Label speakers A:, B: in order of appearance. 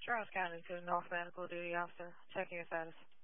A: Charles County to North Medical Duty Officer. Checking your status.